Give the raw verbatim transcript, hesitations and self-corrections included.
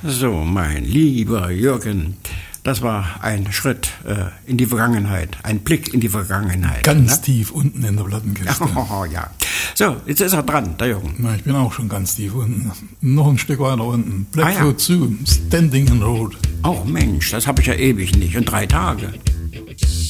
So, mein lieber Jürgen, das war ein Schritt äh, in die Vergangenheit, ein Blick in die Vergangenheit. Ganz ne? tief unten in der Plattenkiste. Oh, ja. So, jetzt ist er dran, der Jürgen. Na, ich bin auch schon ganz tief unten. Noch ein Stück weiter unten. Blackfoot Ah, ja. Zoo, Standing in the Road. Oh Mensch, das habe ich ja ewig nicht. Und drei Tage.